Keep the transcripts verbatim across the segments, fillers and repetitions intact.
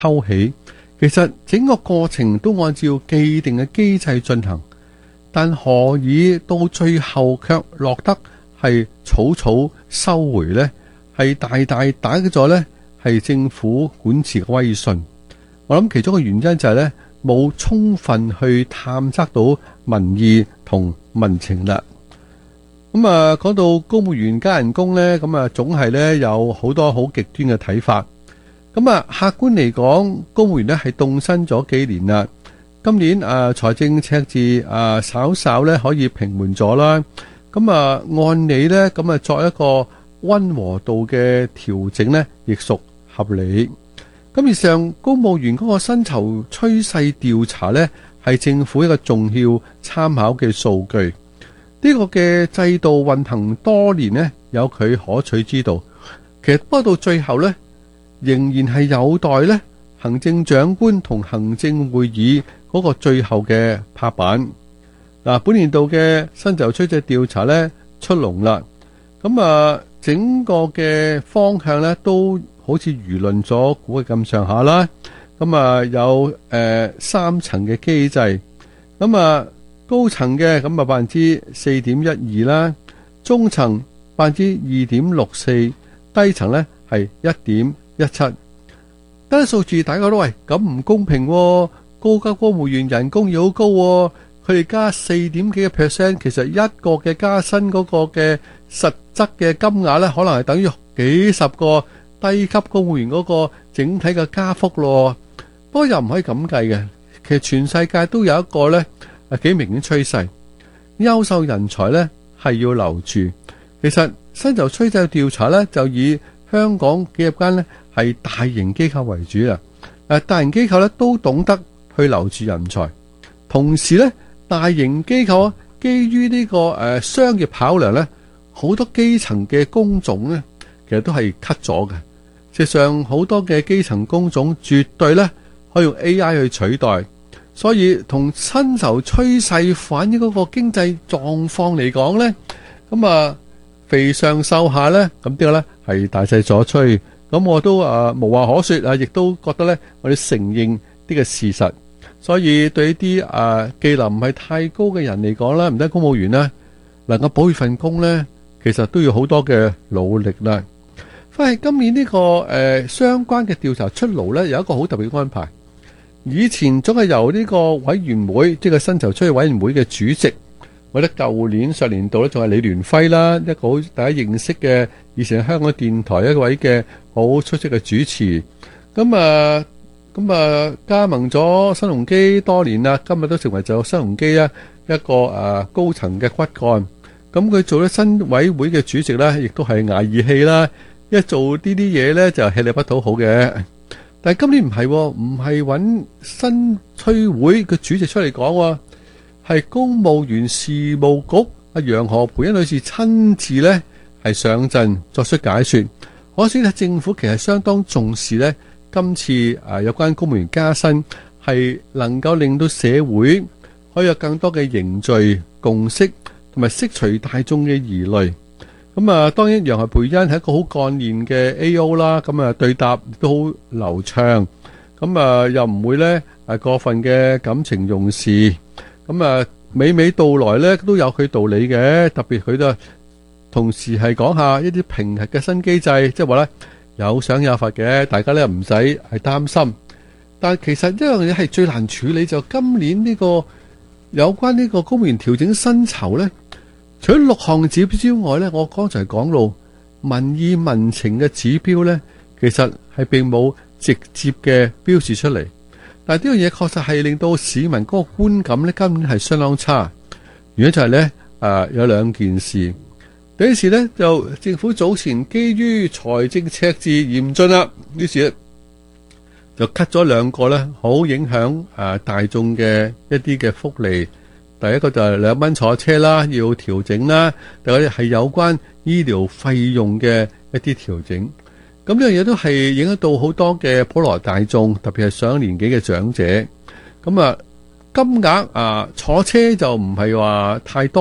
抽起。其實整個過程都按照既定嘅機制進行，但何以到最後卻落得係草草收回呢？係大大打擊咗呢係政府管治嘅威信。我諗其中嘅原因就係呢，冇充分去探測到民意同民情啦。咁啊，講到公務員加人工呢，咁啊總係呢有好多好極端嘅睇法。咁啊，客觀嚟講，公務員呢係凍薪咗幾年啦。今年啊財政赤字啊稍稍呢可以平緩咗啦。咁啊按理呢，咁啊作一個溫和度嘅調整呢，亦屬合理。咁而上公務員嗰個薪酬趨勢調查呢，係政府一個重要參考嘅數據。呢個嘅制度運行多年呢，有佢可取之道。其實不過到最後呢，仍然係有待呢行政長官同行政會議嗰個最後嘅拍板。嗱，本年度嘅薪酬趨勢調查呢出籠啦。咁啊，整個嘅方向呢都好似輿論咗估嘅咁上下啦。咁啊有誒三層嘅機制。咁啊高層嘅咁啊百分之四點一二啦，中層百分之二點六四，低層呢係一點一七。單數字大家都喂咁唔公平喎，高級公務員人工要好高喎，佢哋加四點幾個 percent， 其實一個嘅加薪嗰個嘅實質嘅金額呢，可能係等於幾十個低級公務員嗰個整體嘅加幅咯。不過又唔可以咁計嘅，其實全世界都有一個呢係幾明顯趨勢，優秀人才呢係要留住。其實薪酬趨勢調查呢，就以香港幾十間呢係大型機構為主啦。誒，大型機構呢都懂得去留住人才，同時呢大型機構基於呢個誒商業考量呢，好多基層嘅工種呢其實都係 cut 咗嘅。事實上好多嘅基層工種絕對呢可以用 A I 去取代。所以同薪酬趨勢反映嗰個經濟狀況嚟講呢，咁啊肥上瘦下呢，咁呢個呢係大勢所趨。咁我都啊無話可說啊，亦都覺得呢我哋承認呢個事實。所以對於啲啊技能唔係太高嘅人嚟講啦，唔得公務員呢能夠保住份工呢，其實都要好多嘅努力啦。反而今年呢個誒相關嘅調查出爐呢，有一個好特別嘅安排。以前總係由呢個委員會，即係薪酬趨勢委員會嘅主席，我覺得舊年上年度咧仲係李聯輝啦，一個好大家認識嘅以前香港電台一位嘅好出色嘅主持。咁啊，咁啊加盟咗新鴻基多年啦，今日都成為咗新鴻基啊一個誒高層嘅骨幹。咁佢做咗新委會嘅主席咧，亦都係捱義氣啦。一做呢啲嘢咧就吃力不討好嘅。但係今年唔係，唔係揾新趨會嘅主席出嚟講，係公務員事務局阿楊何蓓茵女士親自呢係上陣作出解說。可惜咧，政府其實相當重視呢今次啊有關公務員加薪係能夠令到社會可以有更多嘅凝聚共識，同埋釋除大眾嘅疑慮。咁啊，當然楊何蓓茵係一個好幹練嘅 A O 啦，咁啊對答都好流暢，咁啊又唔會咧誒過分嘅感情用事，咁啊娓娓道來咧都有佢道理嘅，特別佢都同時係講下一啲評核嘅新機制，即係話咧有賞有罰嘅，大家咧唔使係擔心。但係其實一樣嘢係最難處理，就今年呢個有關呢個公務員調整薪酬咧。除咗六項指標之外呢，我剛才講到民意民情嘅指標呢，其實係並冇直接嘅標示出嚟。但係呢樣嘢確實係令到市民嗰個觀感呢，今年係相當差。原因就係呢，誒、呃、有兩件事。第一事呢，就政府早前基於財政赤字嚴峻啦，於是呢就 cut 咗兩個呢，好影響誒、呃、大眾嘅一啲嘅福利。第一個就係兩蚊坐車啦，要調整啦。第二係有關醫療費用嘅一啲調整。咁呢樣嘢都係影響到好多嘅普羅大眾，特別係上年紀嘅長者。咁啊，金額啊坐車就唔係話太多，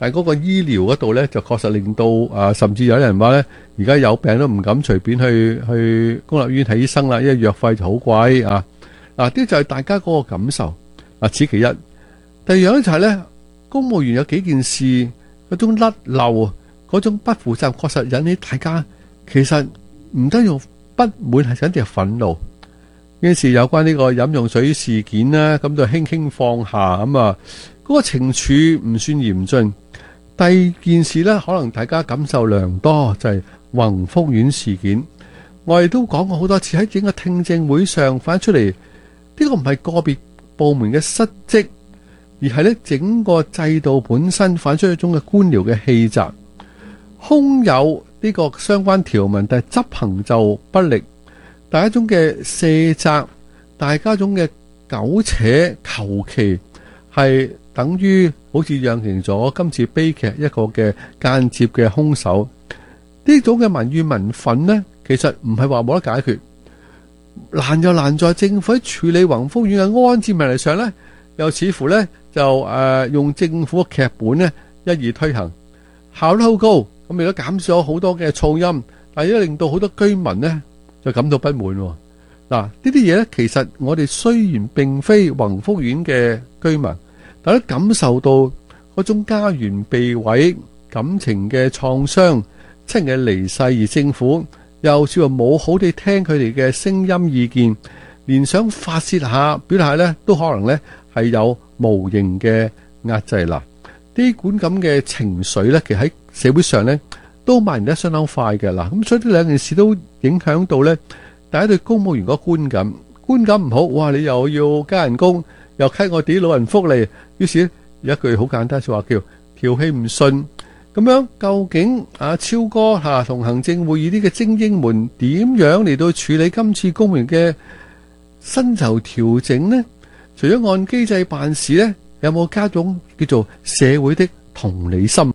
但係嗰個醫療嗰度咧，就確實令到啊，甚至有人話咧，而家有病都唔敢隨便去去公立醫院睇醫生啦，因為藥費就好貴啊。嗱，呢就係大家嗰個感受啊，此其一。第二樣咧就係咧，公務員有幾件事嗰種甩漏，嗰種不負責，確實引起大家其實唔得用不滿，係甚至係憤怒。呢件事有關呢個飲用水事件啦，咁就輕輕放下咁啊，嗰個懲處唔算嚴峻。第二件事呢，可能大家感受良多，就係宏福苑事件。我哋都講過好多次，喺整個聽證會上反出嚟，呢個唔係個別部門嘅失職，而係咧整個制度本身反出一種嘅官僚嘅氣質，空有呢個相關條文，但係執行就不力。大家一種嘅卸責，大家一種嘅苟且求其，係等於好似釀成咗今次悲劇一個嘅間接嘅兇手。呢種嘅民怨民憤呢，其實唔係話冇得解決，難就難在政府喺處理宏福苑嘅安置問題上呢，又似乎呢就誒、呃、用政府嘅劇本呢一意推行，效率好高，咁亦都減少咗好多嘅噪音，但係都令到好多居民呢就感到不滿。嗱，呢啲嘢呢，其實我哋雖然並非宏福苑嘅居民，但都感受到嗰種家園被毀、感情嘅創傷、親人嘅離世，而政府又似乎冇好地聽佢哋嘅聲音意見，連想發泄下、表達下呢，都可能呢係有無形嘅壓制啦。呢管咁嘅情緒呢，其實喺社會上呢都蔓延得相當快嘅啦。咁所以呢兩件事都影響到呢大家對公務員嗰個觀感，觀感唔好，哇！你又要加人工，又 cut 我哋啲老人福利，於是有一句好簡單說話叫調氣唔順。咁樣究竟阿超哥吓同行政會議啲嘅精英們點樣嚟到處理今次公務員嘅薪酬調整呢？除咗按機制辦事呢，有冇加種叫做社會的同理心？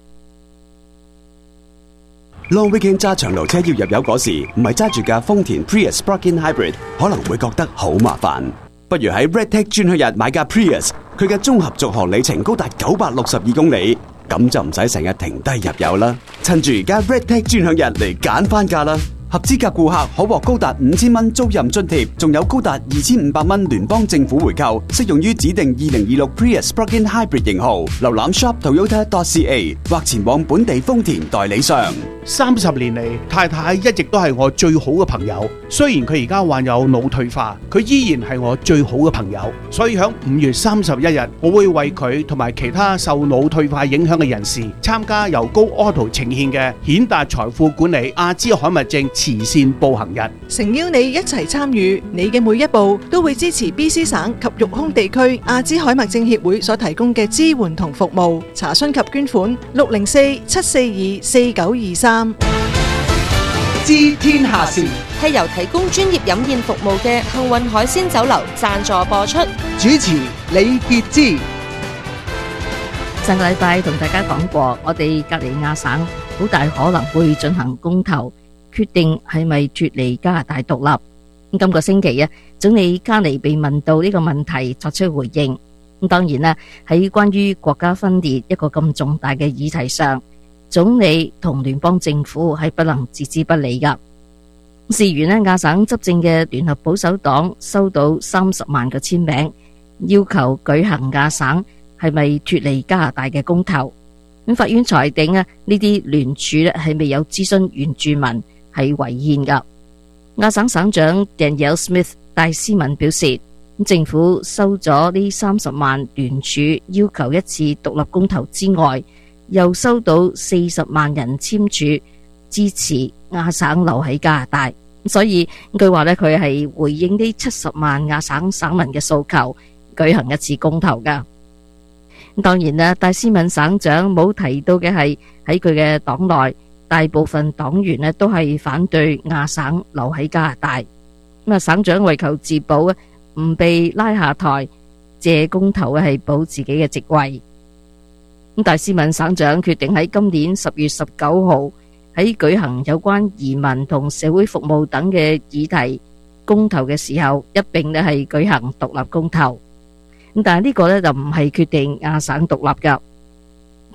Long weekend 揸長路車要入油嗰時，唔係揸住架豐田 Prius Plug-in Hybrid， 可能會覺得好麻煩。不如喺 Redtech 專區日買架 Prius， 佢嘅綜合續航里程高達九百六十二公里，咁就唔使成日停低入油啦。趁住而家 Redtech 專享日嚟揀翻價啦！合資格顧客可獲高達五千蚊租賃津貼，仲有高達二千五百蚊聯邦政府回購，適用於指定二零二六 Prius Plug-in Hybrid 型號。瀏覽 shop toyota dot c a 或前往本地豐田代理商。 三十年嚟，太太一直都係我最好嘅朋友。雖然佢而家患有腦退化，佢依然係我最好嘅朋友。所以喺五月三十一日，我會為佢同埋其他受腦退化影響嘅人士參加由高 Auto 呈獻嘅顯達財富管理阿茲海默症慈善步行日， 誠邀你一齊參與，你嘅每一步都會支持 B C 省及育空地區阿茲海默症協會所提供嘅支援同服務。查詢及捐款六零四七四二四九二三。 知天下事係由提供專業飲宴服務嘅幸運海鮮酒樓贊助播出。 主持李傑之。 上個禮拜同大家講過，我哋隔離亞省好大可能會進行公投，決定係咪脫離加拿大獨立。咁今個星期啊，總理卡尼被問到呢個問題作出回應。咁當然啦，喺關於國家分裂一個咁重大嘅議題上，總理同聯邦政府係不能置之不理噶。事緣呢，亞省執政嘅聯合保守黨收到三十萬個簽名，要求舉行亞省係咪脫離加拿大嘅公投。咁法院裁定啊，呢啲聯署咧係未有諮詢原住民，係違憲噶。亞省省長 Danielle Smith 戴斯敏表示，政府收咗呢三十萬聯署要求一次獨立公投之外，又收到四十萬人簽署支持亞省留喺加拿大。所以據話咧，佢係回應呢七十萬亞省省民嘅訴求，舉行一次公投噶。當然啦，戴斯敏省長冇提到嘅係喺佢嘅黨內，大部分黨員咧都係反對亞省留喺加拿大。咁啊，省長為求自保啊，唔被拉下台，借公投係保自己嘅職位。咁戴斯敏省長決定喺今年十月十九號喺舉行有關移民同社會服務等嘅議題公投嘅時候，一併咧係舉行獨立公投。咁但係呢個咧就唔係決定亞省獨立噶。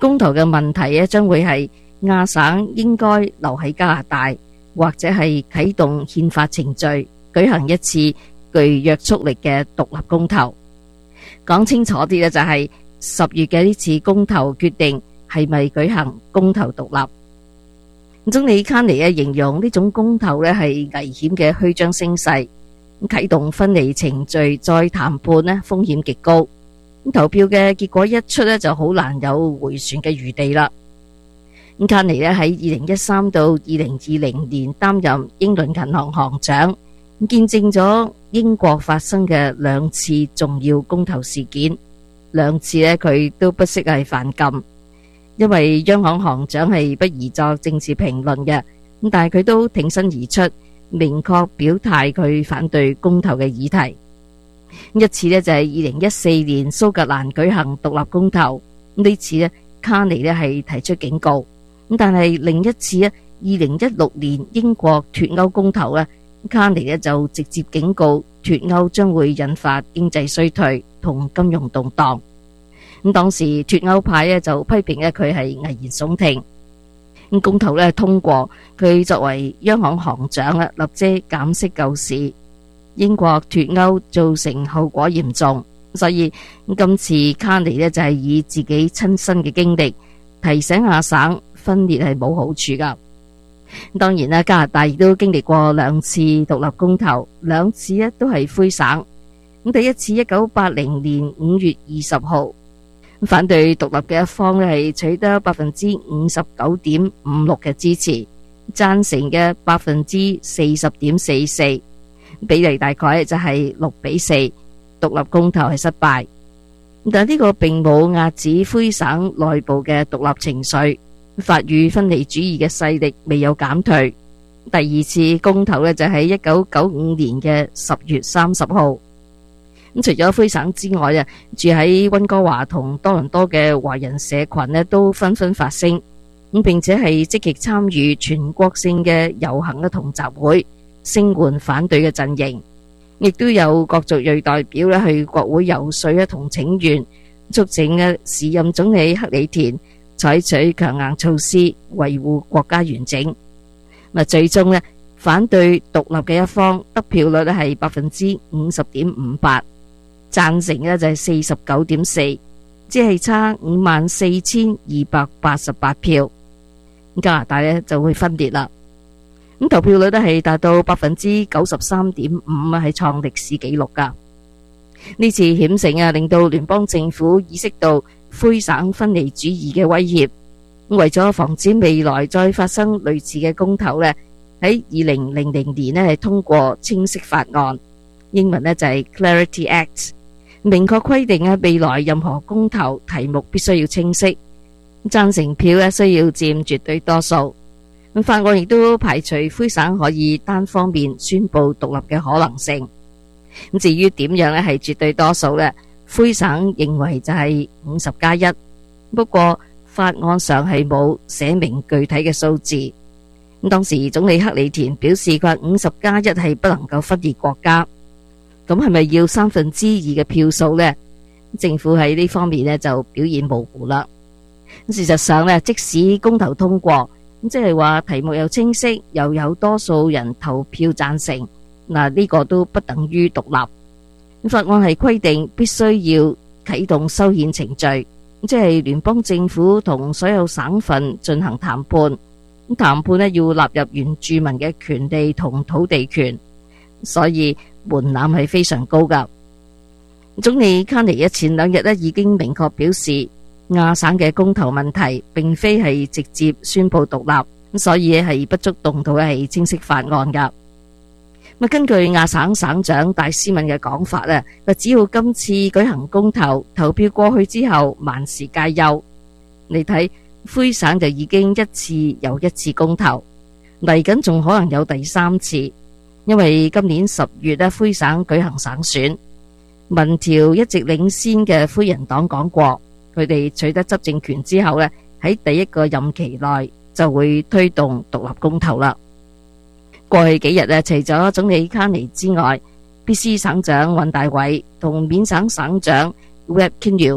公投嘅問題咧，將會係亞省應該留喺加拿大，或者係啟動憲法程序，舉行一次具約束力嘅獨立公投。講清楚啲咧，就係十月嘅呢次公投決定係咪舉行公投獨立。總理卡尼咧形容呢種公投咧係危險嘅虛張聲勢，啟動分離程序再談判咧風險極高。投票嘅結果一出咧，就好難有回旋嘅餘地啦。咁卡尼咧喺二零一三到二零二零年擔任英倫銀行行長，見證咗英國發生嘅兩次重要公投事件，兩次咧佢都不惜係犯禁，因為央行行長係不宜作政治評論嘅，咁但係佢都挺身而出，明確表態佢反對公投嘅議題。一次呢，就係二零一四年蘇格蘭舉行獨立公投，呢次呢，卡尼呢係提出警告，咁但係另一次呢，二零一六年英國脫歐公投呢，卡尼呢就直接警告脫歐將會引發經濟衰退同金融動盪。咁當時脫歐派呢就批評呢佢係危言聳聽。咁公投呢通過，佢作為央行行長呢立即減息救市。英國脫歐造成後果嚴重，所以今次卡尼呢就係以自己親身嘅經歷提醒亞省分裂係冇好處噶。當然啦，加拿大亦都經歷過兩次獨立公投，兩次呢都係灰省。咁第一次一九八零年五月二十號，反對獨立嘅一方呢係取得百分之五十九點五六嘅支持，贊成嘅百分之四十點四四。比例大概就係六比四，獨立公投係失敗。但呢個並冇遏止灰省內部嘅獨立情緒，法語分離主義嘅勢力未有減退。第二次公投呢，就喺一九九五年嘅十月三十號。咁除咗灰省之外啊，住喺溫哥華同多倫多嘅華人社群呢，都紛紛發聲，咁並且係積極參與全國性嘅遊行嘅同集會，聲援反對嘅陣營，亦都有各族裔代表咧去國會游說咧同請願，促請嘅時任總理克里田採取強硬措施維護國家完整。咁最終咧反對獨立嘅一方得票率咧係百分之五十點五八，贊成咧就係四十九點四，只係差五萬四千二百八十八票。加拿大咧就會分裂啦。咁投票率都係達到百分之九十三點五啊，係創歷史紀錄噶。呢次險情啊，令到聯邦政府意識到灰省分離主義嘅威脅。為咗防止未來再發生類似嘅公投呢，喺二零零零年呢係通過清晰法案，英文呢就係 Clarity Act， 明確規定啊未來任何公投題目必須要清晰，贊成票呢需要佔絕對多數。咁法案亦都排除灰省可以單方面宣布獨立嘅可能性。咁至於點樣咧係絕對多數呢？灰省認為就係五十加一，不過法案上係冇寫明具體嘅數字。咁當時總理克里田表示，佢話五十加一係不能夠分裂國家。咁係咪要三分之二嘅票數呢？政府喺呢方面呢就表現模糊啦。事實上呢，即使公投通過，咁即係話題目又清晰，又有多數人投票贊成，嗱、這、呢個都不等於獨立。法案係規定必須要啟動修憲程序，即係聯邦政府同所有省份進行談判。咁談判呢要納入原住民嘅權利同土地權，所以門檻係非常高噶。總理卡尼前兩日呢已經明確表示，亞省嘅公投問題並非係直接宣布獨立，所以係不足動到係清晰法案噶。咁根據亞省省長戴斯敏嘅講法呢，只要今次舉行公投，投票過去之後萬事皆休。你睇灰省就已經一次又一次公投，嚟緊仲可能有第三次，因為今年十月呢灰省舉行省選，民調一直領先嘅灰人黨講過，佢哋取得執政權之後呢，喺第一個任期內就會推動獨立公投啦。過去幾日呢，除咗總理卡尼之外，B C 省長尹大偉同緬省省長 Webb Kinew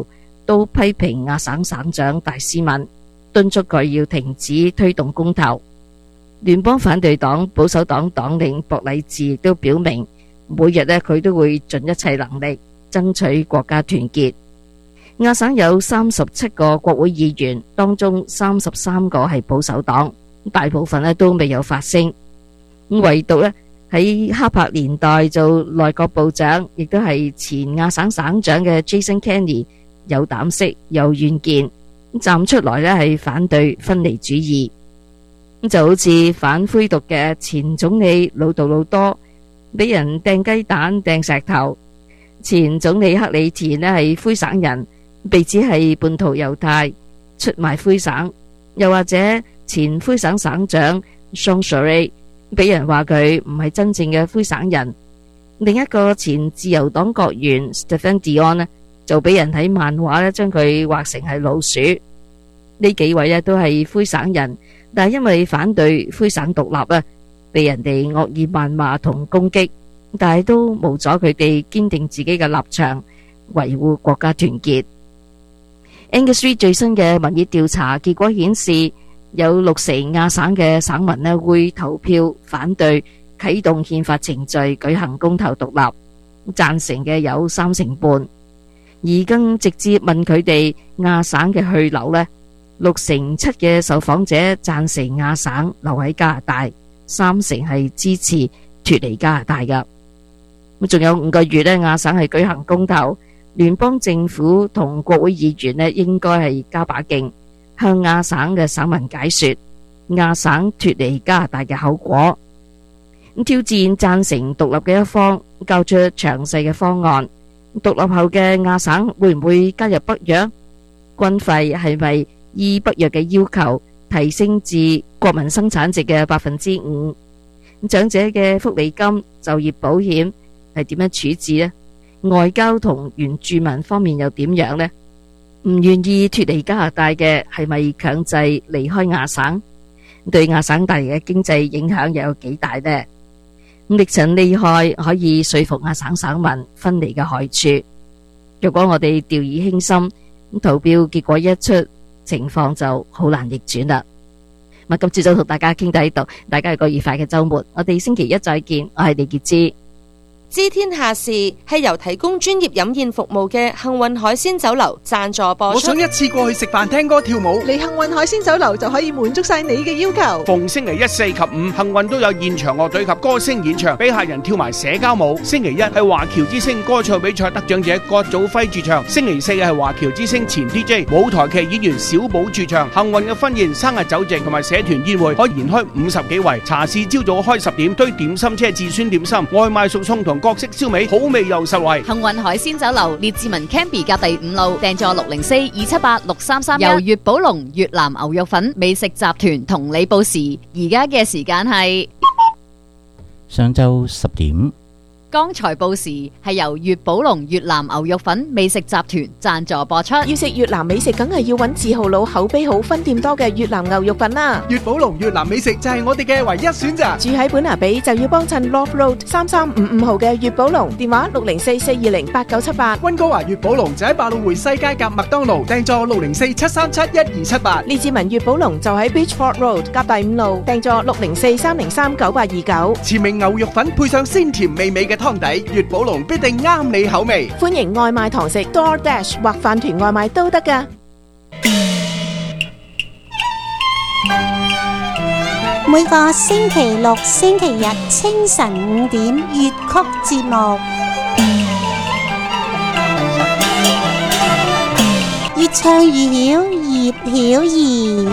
都批評亞省省長戴斯文，敦促佢要停止推動公投。聯邦反對黨保守黨黨領博禮治亦都表明，每日呢佢都會盡一切能力爭取國家團結。亞省有三十七個國會議員，當中三十三個係保守黨，大部分呢都未有發聲。唯獨呢喺哈珀年代做內閣部長，亦都係前亞省省長嘅 Jason Kenney 有膽識有遠見，站出來呢係反對分離主義。就好似反灰毒嘅前總理魯杜魯多俾人掟雞蛋掟石頭，前總理克里田呢係灰省人，被指係叛徒猶太出賣灰省，又或者前灰省省長 Sean Sherry 俾人話佢唔係真正嘅灰省人。另一個前自由黨國員 Stephen Dion 呢就俾人喺漫畫呢將佢畫成係老鼠。呢幾位呢都係灰省人，但係因為反對灰省獨立啊，被人哋惡意謾罵同攻擊，但係都無阻佢哋堅定自己嘅立場，維護國家團結。Angus Reid 最新嘅民意調查結果顯示，有六成亞省嘅省民呢會投票反對啟動憲法程序舉行公投獨立，贊成嘅有三成半。而更直接問佢哋亞省嘅去留呢，六成七嘅受訪者贊成亞省留喺加拿大，三成係支持脫離加拿大㗎。咁仲有五個月呢，亞省係舉行公投，聯邦政府同國會議員呢應該係加把勁，向亞省嘅省民解說亞省脫離加拿大嘅後果。咁挑戰贊成獨立嘅一方交出詳細嘅方案。獨立後嘅亞省會唔會加入北約？軍費係咪依北約嘅要求提升至國民生產值嘅百分之五？長者嘅福利金、就業保險係點樣處置呢？外交同原住民方面又點樣呢？唔願意脫離加拿大嘅係咪強制離開亞省？對亞省帶嚟嘅經濟影響又有幾大呢？咁歷陳利害可以說服亞省省民分離嘅害處。若果我哋掉以輕心，咁投票結果一出，情況就好難逆轉啦。咁今朝早同大家傾到呢度，大家有個愉快嘅周末。我哋星期一再見，我係李潔芝。 知天下事係由提供專業飲宴服務嘅幸運海鮮酒樓贊助播出。 我想一次過去食飯、聽歌、跳舞。 嚟幸運海鮮酒樓就可以滿足晒你嘅要求。 逢星期一、四及五，幸運都有現場樂隊及歌星演唱，俾客人跳埋社交舞。星期一係華僑之星歌唱比賽得獎者郭祖輝駐唱。星期四係華僑之星前 D J 舞台劇演員小寶駐唱。幸運嘅婚宴、生日酒席同埋社團宴會可延開五十幾圍。茶市朝早開十點，推點心車至酸點心，外賣熟餸同各式燒味，好味又實惠。 幸運海鮮酒樓列治文 Campy 隔第五路，訂座六零四二七八六三三一。由粵寶龍越南牛肉粉美食集團同你報時，而家嘅時間係上晝十點。 剛才報時係由粵寶龍越南牛肉粉美食集團贊助播出。 要食越南美食，梗係要揾字號佬、口碑好、分店多嘅越南牛肉粉啦。 粵寶龍越南美食就係我哋嘅唯一選擇。 住喺本拿比就要幫襯 Love Road 三三五五號嘅粵寶龍，電話六零四四二零八九七八。 溫哥華粵寶龍就喺百老匯西街夾麥當勞，訂座六零四七三七一二七八。 列治文粵寶龍就喺 Beachford Road 夾第五路，訂座六零四三零三九八二九。 前名牛肉粉配上鮮甜美味嘅湯底，粵寶龍必定啱你口味。 歡迎外賣堂食 DoorDash 或飯團外賣都得㗎。 每個星期六、星期日清晨五點粵曲節目，越唱越曉，葉曉儀。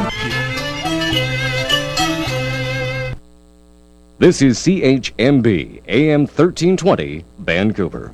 This is C H M B A M thirteen twenty Vancouver。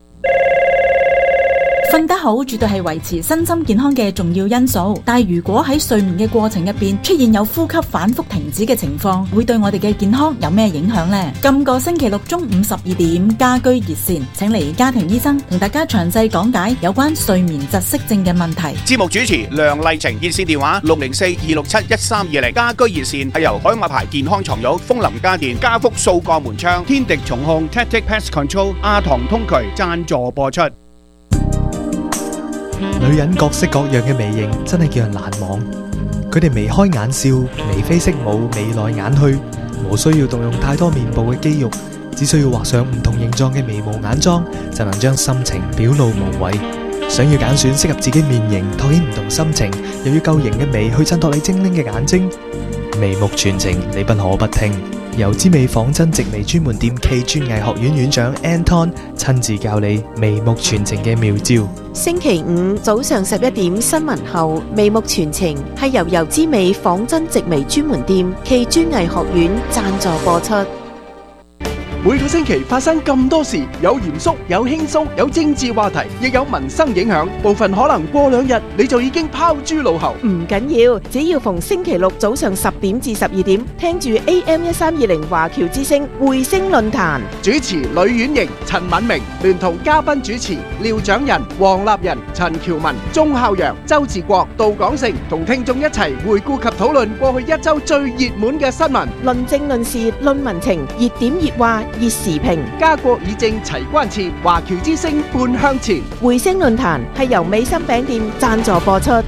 瞓得好絕對係維持身心健康嘅重要因素，但係如果喺睡眠嘅過程入邊出現有呼吸反覆停止嘅情況，會對我哋嘅健康有咩影響呢？今個星期六中午十二點，家居熱線請嚟家庭醫生同大家詳細講解有關睡眠窒息症嘅問題。 節目主持梁麗晴，熱線電話六零四二六七一三二零。家居熱線係由海馬牌健康床褥、風林家電、家福掃鋼門窗、天敵重控、Tactic Pest Control、阿唐通渠贊助播出。 女人各式各樣嘅眉形真係叫人難忘，佢哋眉開眼笑，眉飛色舞，眉來眼去，無需要動用太多面部嘅肌肉，只需要畫上唔同形狀嘅眉毛眼妝，就能將心情表露無遺。想要揀選適合自己面型，托起唔同心情，又要夠型嘅眉去襯托你精靈嘅眼睛，眉目傳情你不可不聽。由之美仿真直眉專門店暨專藝學院院長 Anton 親自教你眉目傳情嘅妙招。 星期五早上十一點新聞後，眉目傳情係由由之美仿真直眉專門店暨專藝學院贊助播出。 每個星期發生咁多事，有嚴肅，有輕鬆，有政治話題，亦有民生影響。部分可能過兩日你就已經拋諸腦後。 唔緊要，只要逢星期六早上十點至十二點，聽住 A M 一三二零華僑之聲匯聲論壇， 主持呂婉瑩、陳敏明，聯同嘉賓主持廖長仁、黃立仁、陳喬文、鐘孝陽、周志國、杜廣成，同聽眾一齊回顧及討論過去一周最熱門嘅新聞， 論政論事論民情，熱點熱話熱時評， 家國議政齊關切，華僑之聲半向前。 匯聲論壇係由美心餅店贊助播出。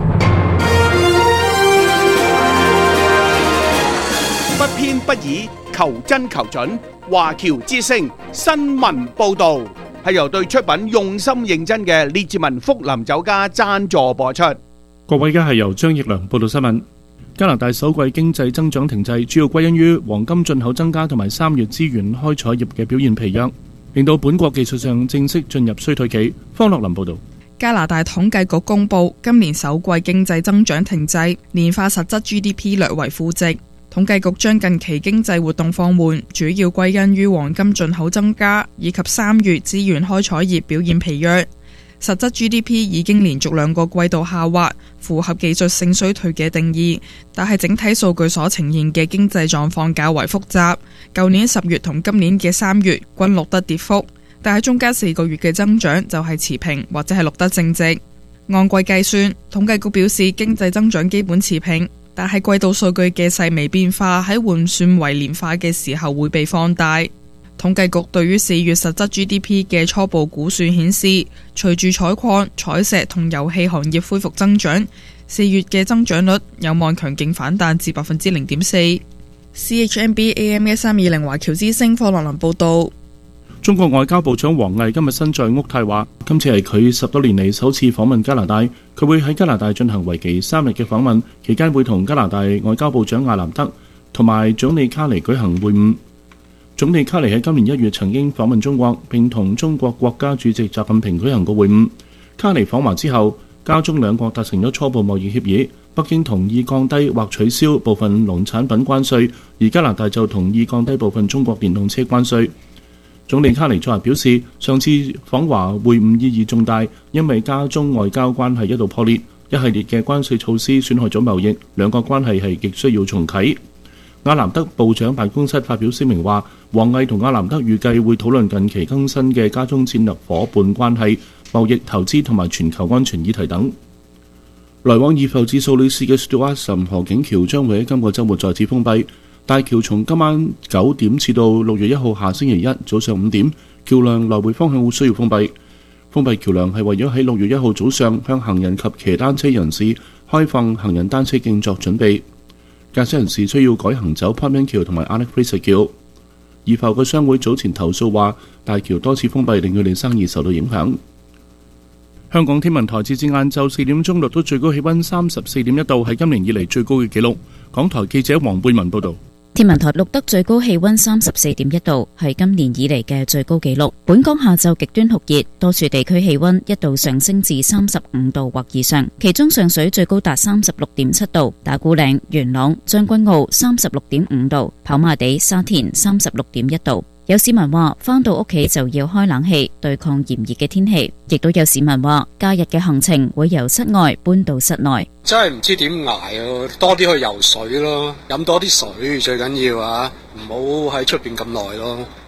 不偏不倚，求真求準。華僑之聲新聞報道係由對出品用心認真嘅列治文福林酒家贊助播出。 各位，而家係由張奕良報道新聞。加拿大首季經濟增長停滯，主要歸因於黃金進口增加同埋三月資源開採業嘅表現疲弱，令到本國技術上正式進入衰退期。方樂林報道。 加拿大統計局公布今年首季經濟增長停滯，年化實質 G D P 略為負值。統計局將近期經濟活動放緩，主要歸因於黃金進口增加以及三月資源開採業表現疲弱。實質 G D P 已經連續兩個季度下滑，符合技術性衰退嘅定義，但係整體數據所呈現嘅經濟狀況較為複雜。舊年十月同今年嘅三月均錄得跌幅，但係中間四個月嘅增長就係持平或者係錄得正值。按季計算，統計局表示經濟增長基本持平，但係季度數據嘅細微變化喺換算為年化嘅時候會被放大。統計局對於四月實質 G D P 嘅初步估算顯示，隨住採礦、採石同油氣行業恢復增長，四月嘅增長率有望強勁反彈至百分之零點四。C H M B A M 一三二零華僑之聲方樂林報道。 中國外交部長王毅今日身在渥太華，今次係佢十多年嚟首次訪問加拿大。佢會喺加拿大進行為期三日嘅訪問，期間會同加拿大外交部長阿南德同埋總理卡尼舉行會晤。總理卡尼喺今年一月曾經訪問中國，並同中國國家主席習近平舉行過會晤。卡尼訪華之後，加中兩國達成咗初步貿易協議，北京同意降低或取消部分農產品關稅，而加拿大就同意降低部分中國電動車關稅。總理卡尼昨日表示，上次訪華會晤意義重大，因為加中外交關係一度破裂，一系列嘅關稅措施損害咗貿易，兩國關係係極需要重啟。阿南德部長辦公室發表聲明話，王毅同阿南德預計會討論近期更新嘅加中戰略夥伴關係、貿易、投資同埋全球安全議題等。來往義埠至素里斯嘅 Stuart 岑河景橋將會喺今個週末再次封閉。大橋從今晚九點至到六月一號下星期一早上五點，橋梁來回方向會需要封閉。封閉橋梁係為咗喺六月一號早上向行人及騎單車人士開放行人單車徑作準備。駕駛人士需要改行走 Parkman 橋同埋 Alec Fraser 橋。義埠嘅商會早前投訴話，大橋多次封閉令佢哋生意受到影響。香港天文台截至晏晝四點鐘錄到最高氣溫三十四點一度，係今年以嚟最高嘅紀錄。港台記者黃貝文報道。 天文台錄得最高氣溫三十四點一度，係今年以嚟嘅最高紀錄。本港下晝極端酷熱，多處地區氣溫一度上升至三十五度或以上，其中上水最高達三十六點七度，打鼓嶺、元朗、將軍澳三十六點五度，跑馬地、沙田三十六點一度。有市民話返到屋企就要開冷氣對抗炎熱嘅天氣，亦都有市民話假日嘅行程會由室外搬到室內。 真係唔知點捱啊！多啲去游水咯，飲多啲水最緊要啊！唔好喺出邊咁耐咯。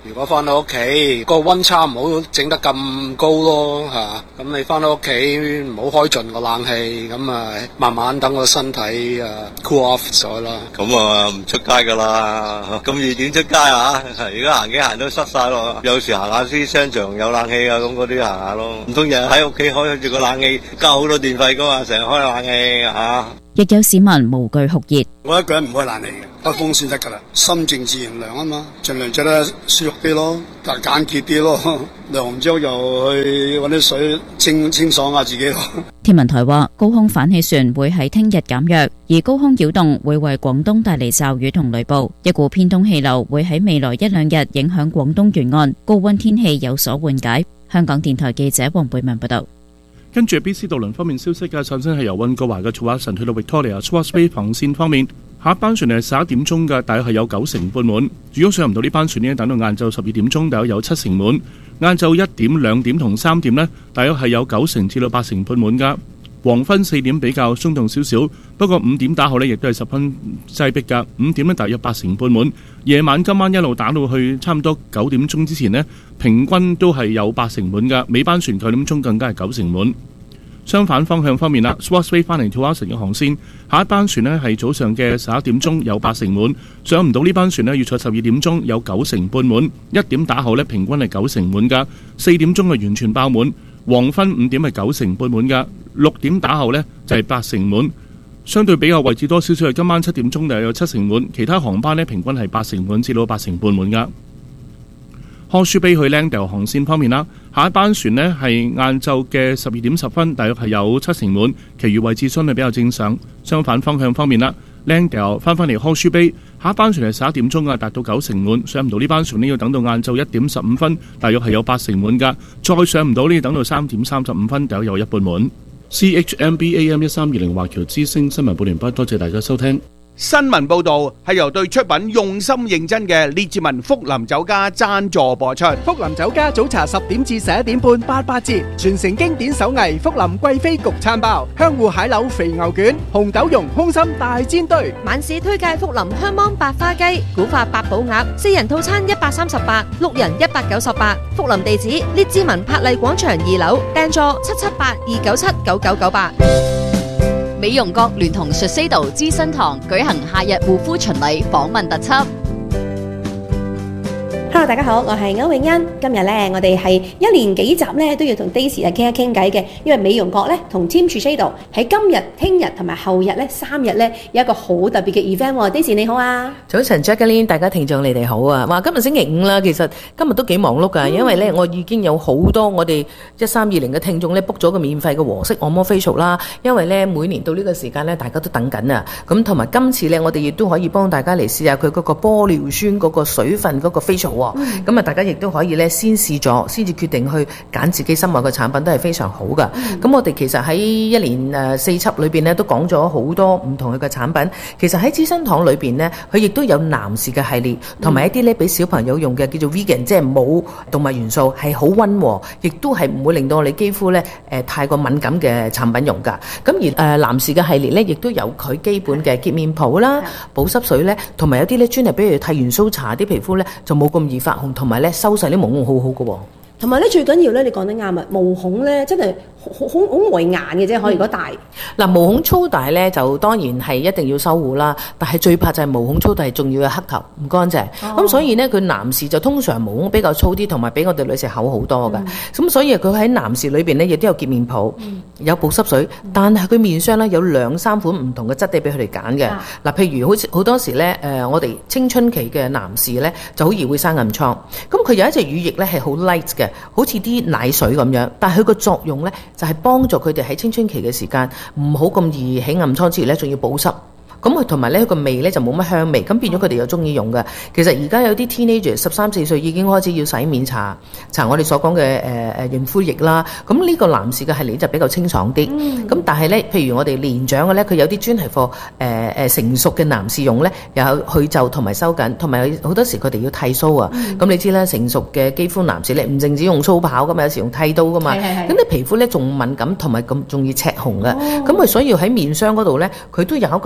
如果翻到屋企個溫差唔好整得咁高咯嚇，咁你翻到屋企唔好開盡個冷氣，咁啊慢慢等個身體啊 cool off 咗啦。 咁啊唔出街噶啦，咁熱點出街啊？而家行幾行都濕晒咯，有時行下啲商場有冷氣啊，咁嗰啲行下咯。唔通日日喺屋企開住個冷氣，交好多電費噶嘛，成日開冷氣嚇。 亦有市民無懼酷熱。 我一個人唔開冷氣嘅，開風扇得噶啦，心靜自然涼啊嘛，盡量着得舒服啲咯，但係簡潔啲咯，涼完之後又去搵啲水清清爽下自己咯。 天文台話，高空反氣旋會喺聽日減弱，而高空擾動會為廣東帶嚟驟雨同雷暴。一股偏東氣流會喺未來一兩日影響廣東沿岸，高溫天氣有所緩解。香港電台記者黃貝文報道。 跟住 B C 渡輪方面消息嘅，首先係由溫哥華嘅曹亞臣去到 Victoria Swartz Bay 航線方面，下一班船係十一點鐘嘅，大約係有九成半滿。如果上唔到呢班船呢，等到晏晝十二點鐘，大約有七成滿。晏晝一點、兩點同三點呢，大約係有九成至到八成半滿㗎。黃昏四點比較鬆動少少，不過五點打後呢，亦都係十分擠迫㗎。五點呢，大約八成半滿。夜晚今晚一路打到去差唔多九點鐘之前呢，平均都係有八成滿㗎。尾班船九點鐘更加係九成滿。相反方向方面啦 ，Swartz Bay 翻嚟土瓦城嘅航線，下一班船呢係早上嘅十一點鐘有八成滿，上唔到呢班船呢要坐十二點鐘有九成半滿，一點打後呢平均係九成滿㗎，四點鐘係完全爆滿，黃昏五點係九成半滿㗎，六點打後呢就係八成滿，相對比較位置多少少係今晚七點鐘就有七成滿，其他航班呢平均係八成滿至到八成半滿㗎。Horseshoe Bay 去 Langdale 航線方面啦，下一班船呢係晏晝嘅十二點十分，大約係有七成滿，其餘位置相對比較正常。相反方向方面啦 ，Langdale 翻返嚟 Horseshoe Bay，下一班船係十一點鐘啊，達到九成滿，上唔到呢班船呢要等到晏晝一點十五分，大約係有八成滿㗎，再上唔到呢要等到三點三十五分，大約有一半滿。C H M B A M 一三二零華僑之聲新聞報完畢，多謝大家收聽。 新聞報道係由對出品用心認真嘅列治文福林酒家贊助播出。 福林酒家早茶十點至十一點半八八折，傳承經典手藝福林貴妃焗餐包、香芋蟹柳肥牛卷、紅豆蓉空心大煎堆。 晚市推介福林香芒百花雞、古法八寶鴨，四人套餐一百三十八，六人一百九十八。福林地址列治文柏麗廣場二樓，訂座七七八二九七九九九八。 美容閣聯同 Shiseido 資生堂舉行夏日護膚巡禮訪問特輯。 Hello， 大家好，我係歐永欣。今日咧，我哋係一連幾集咧都要同 Daisy 啊傾一傾偈嘅，因為美容閣咧同 Team Shiseido 喺今日、聽日同埋後日咧三日咧有一個好特別嘅 event。Daisy 你好啊， 早晨 Jacqueline， 大家聽眾你哋好啊！哇，今日星期五啦，其實今日都幾忙碌噶，因為咧我已經有好多我哋一三二零嘅聽眾咧 book 咗個免費嘅和式按摩 facial 啦，因為咧每年到呢個時間咧大家都等緊啊，咁同埋今次咧我哋亦都可以幫大家嚟試下佢嗰個玻尿酸嗰個水分嗰個 facial。咁、嗯、啊，大家亦都可以咧先試咗，先至決定去揀自己心愛嘅產品，都係非常好噶。咁、嗯、我哋其實喺一年誒四輯裏邊咧，都講咗好多唔同嘅產品。其實喺資生堂裏邊呢，佢亦都有男士嘅系列，同埋一啲咧俾小朋友用嘅叫做 vegan， 即係冇動物元素，係好溫和，亦都係唔會令到我哋肌膚咧誒、呃、太過敏感嘅產品用噶。咁而誒、呃、男士嘅系列咧，亦都有佢基本嘅潔面泡啦、保濕水咧，同埋有啲咧專係比如剃完鬚搽啲皮膚咧就冇咁易發紅，同埋咧收細啲毛孔好好嘅喎。 同埋咧最緊要咧，你講得啱啊！毛孔咧真係好好好礙眼嘅啫，可以如果大嗱、嗯、毛孔粗大咧，就當然係一定要修護啦。但係最怕就係毛孔粗大，仲要有黑頭唔乾淨。咁、哦、所以呢，佢男士就通常毛孔比較粗啲，同埋比我哋女士厚好多㗎。咁、嗯、所以佢喺男士裏邊呢，亦都有潔面泡，嗯、有保濕水，嗯、但係佢面霜咧有兩三款唔同嘅質地俾佢哋揀嘅。嗱、啊，譬如好似好多時咧，誒、呃、我哋青春期嘅男士咧就好易會生暗瘡。咁佢有一隻乳液咧係好 light 嘅。好似啲奶水咁樣，但係佢個作用呢，就係、是、幫助佢哋喺青春期嘅時間唔好咁易起暗瘡之餘呢，仲要保濕。咁佢同埋呢個味呢，就冇乜香味，咁變咗佢哋又中意用嘅。其實而家有啲 teenager 十三四歲已經開始要洗面搽搽我哋所講嘅誒誒潤膚液啦。咁呢個男士嘅系列就比較清爽啲。咁、嗯、但係呢，譬如我哋年長嘅呢，佢有啲專係貨誒誒成熟嘅男士用呢，又有去皺同埋收緊，同埋好多時佢哋要剃鬚啊。咁、嗯、你知啦，成熟嘅肌膚男士呢，唔淨止用粗刨噶嘛，有時用剃刀噶嘛。咁你皮膚呢，仲敏感同埋咁仲要赤紅嘅。咁、哦、佢所以喺面霜嗰度呢，佢都有一個係特別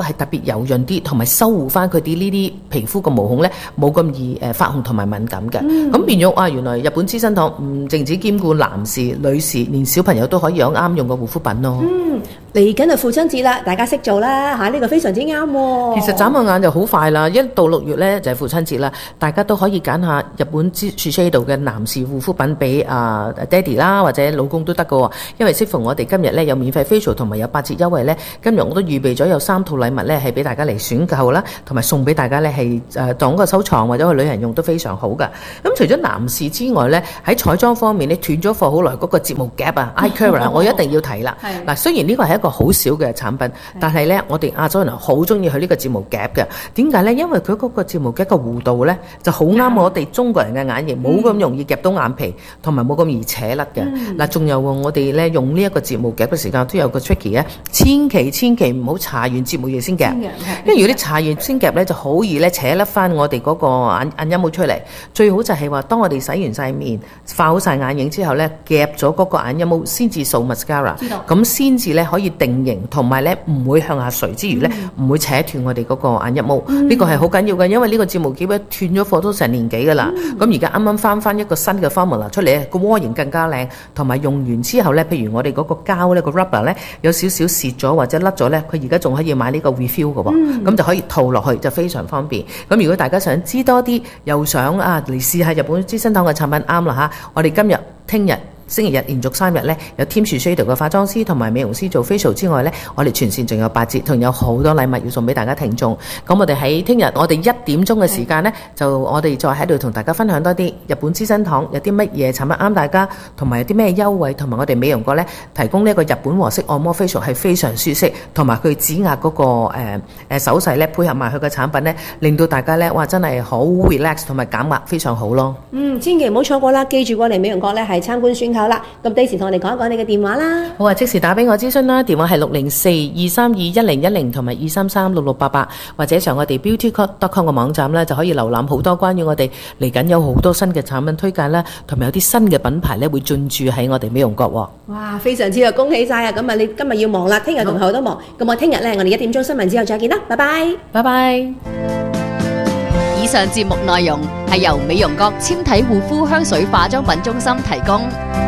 柔潤啲，同埋修護翻佢哋呢啲皮膚個毛孔咧冇咁易誒發紅同埋敏感嘅。咁、嗯、變咗啊，原來日本資生堂唔淨止兼顧男士、女士，連小朋友都可以有啱用嘅護膚品咯。 嗯，嚟緊就父親節啦，大家識做啦嚇，呢、這個非常之啱喎。 其實眨下眼就好快啦，一到六月咧就係、是、父親節啦，大家都可以揀下日本之 Shiseido 嘅男士護膚品俾啊爹哋啦或者老公都得㗎喎，因為適逢我哋今日咧有免費 facial 同埋有八折優惠咧，今日我都預備咗有三套禮物咧係俾大家嚟選購啦，同埋送俾大家咧係誒當個收藏或者去旅行用都非常好㗎。咁除咗男士之外咧，喺彩妝方面咧斷咗貨好耐嗰個睫毛夾啊 Eye Curler 我一定要提啦。嗱，雖然呢個係一個好少嘅產品，但係咧我哋亞洲人好中意佢呢個睫毛夾嘅。點解咧？因為佢嗰個睫毛夾嘅弧度咧就好啱我哋中國人嘅眼型，冇咁容易夾到眼皮，同埋冇咁易扯甩嘅。嗱、嗯，仲有我哋咧用呢一個睫毛夾嘅時間都有個 tricky 咧，千祈千祈唔好搽完睫毛液先夾，因為如果你搽完先夾咧，就好易咧扯甩翻我哋嗰個眼眼陰毛出嚟。最好就係話，當我哋洗完晒面、化好晒眼影之後咧，夾咗嗰個眼陰毛先至掃 mascara， 咁先至咧可以定型，同埋咧唔會向下垂之餘咧，唔、嗯、會扯斷我哋嗰個眼陰毛。呢、嗯、個係好緊要嘅，因為呢個睫毛夾咧斷咗貨都成年幾㗎啦。咁而家啱啱翻翻一個新嘅 formula 出嚟，個窩形更加靚，同埋用完之後咧，譬如我哋嗰個膠咧、個 rubber 咧有少少蝕咗或者甩咗咧，佢而家仲可以買呢個 refill 嘅喎，咁、嗯、就可以套落去就非常方便。咁如果大家想知多啲，又想啊嚟試下日本資生堂嘅產品，啱啦嚇，我哋今日、聽日、星期日連續三日咧，有 Team Shiseido 嘅化妝師同埋美容師做 facial 之外咧，我哋全線仲有八折，同有好多禮物要送俾大家聽眾。咁我哋喺聽日我哋一點鐘嘅時間咧，就我哋再喺度同大家分享多啲日本資生堂有啲乜嘢產品啱大家，同埋有啲咩優惠，同埋我哋美容國咧提供呢一個日本和式按摩 facial 係非常舒適，同埋佢指壓嗰個誒誒手勢咧配合埋佢嘅產品咧，令到大家咧哇真係好 relax 同埋減壓非常好咯。 嗯，千祈唔好錯過啦，記住過嚟美容國咧係參觀選購啦。咁 Daisy 同我哋講一講你嘅電話啦。 好啊，即時打俾我諮詢啦，電話係六零四二三二一零一零同埋二三三六六八八，或者上我哋 beauty dot com 嘅網站咧就可以瀏覽好多關於我哋嚟緊有好多新嘅產品推介啦，同埋有啲新嘅品牌咧會進駐喺我哋美容國喎。 哇，非常之啊，恭喜晒啊！咁啊，你今日要忙啦，聽日同後都忙。咁我聽日咧，我哋一點鐘新聞之後再見啦，拜拜， 拜拜。 以上節目內容係由美容國纖體護膚香水化妝品中心提供。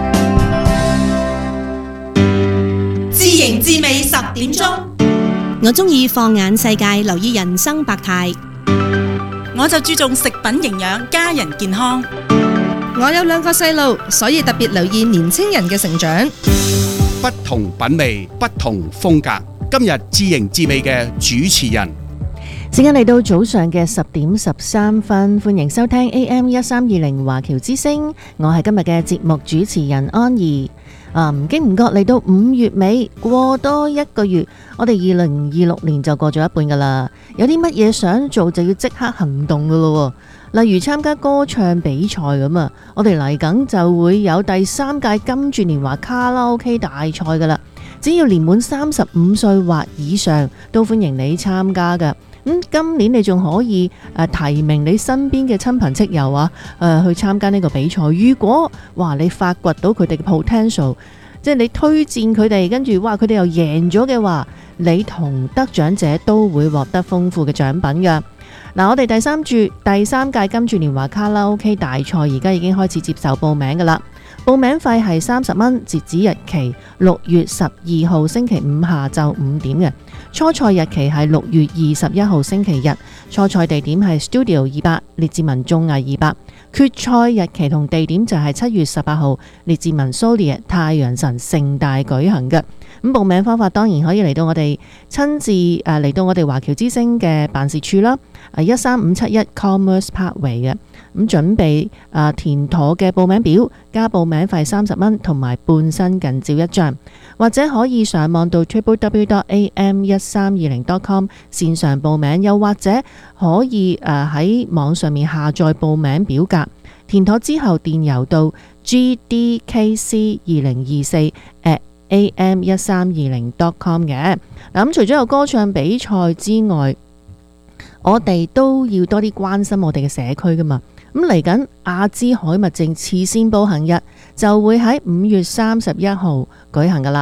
自營自美十點鐘，我中意放眼世界，留意人生百態。我就注重食品營養，家人健康。 我有兩個細路，所以特別留意年青人嘅成長。 不同品味，不同風格。今日自營自美嘅主持人。 時間嚟到早上嘅十點十三分，歡迎收聽 A M 一三二零華僑之聲，我係今日嘅節目主持人安怡。啊，唔經唔覺嚟到五月尾，過多一個月，我哋二零二六年就過咗一半噶啦。有啲乜嘢想做就要即刻行動噶咯，例如參加歌唱比賽咁啊，我哋嚟緊就會有第三屆金鑽年華卡拉 OK 大賽噶啦。只要年滿三十五歲或以上，都歡迎你參加噶。咁、嗯、今年你仲可以誒、呃、提名你身邊嘅親朋戚友啊，誒、呃、去參加呢個比賽。如果哇你發掘到佢哋嘅 potential， 即係你推薦佢哋，跟住哇佢哋又贏咗嘅話，你同得獎者都會獲得豐富嘅獎品噶。嗱，我哋第三注第三屆金鑽年華卡拉 OK 大賽而家已經開始接受報名噶啦。報名費係三十蚊，截止日期六月十二號星期五下晝五點嘅。初賽日期係六月二十一號星期日，初賽地點係 Studio 二百列治文綜藝二百，決賽日期同地點就係七月十八號列治文 Solier 太陽神盛大舉行嘅。咁報名方法當然可以嚟到我哋親自誒嚟到我哋華僑之聲嘅辦事處啦，一三五七一 Commerce Parkway 嘅。咁準備誒填妥嘅報名表，加報名費三十蚊，同埋半身近照一張，或者可以上網到 triple w dot a m 一三二零 dot com 線上報名，又或者可以誒喺網上面下載報名表格，填妥之後電郵到 g d k c 二零二四 at a m 一三二零 dot com 嘅。嗱，咁除咗有歌唱比賽之外，我哋都要多啲關心我哋嘅社區噶嘛。咁嚟緊阿茲海默症慈善步行日就會喺五月三十一號舉行噶啦。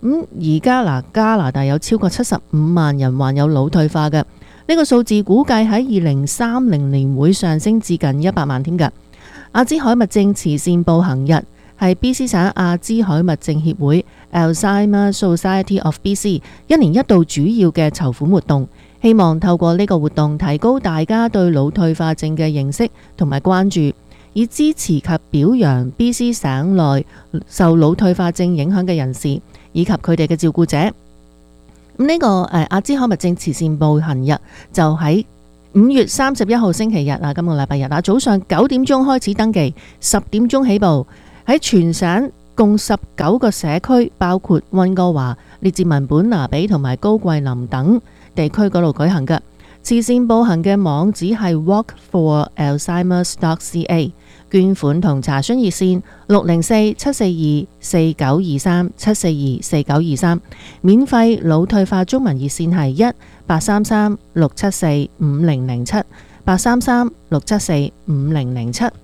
咁而家嗱，加拿大有超過七十五萬人患有腦退化嘅，呢、這個數字估計喺二零三零年會上升至近一百萬添㗎。阿茲海默症慈善步行日係 B C 省阿茲海默症協會 Alzheimer's Society of B C 一年一度主要嘅籌款活動，希望透過呢個活動提高大家對腦退化症嘅認識同埋關注，以支持及表揚 B C 省內受腦退化症影響嘅人士以及佢哋嘅照顧者。咁、這、呢個誒阿茲海默症慈善步行日就喺五月三十一號星期日啊，今個禮拜日啊，早上九點鐘開始登記，十點鐘起步，喺全省共十九個社區，包括溫哥華、列治文、本拿比同埋高貴林等地區嗰度舉行嘅。慈善步行嘅網址係 walk for alzheimer's dot c a， 捐款同查詢熱線六零四七四二四九二三七四二四九二三，免費腦退化中文熱線係一八三三六七四五零零七八三三六七四五零零七。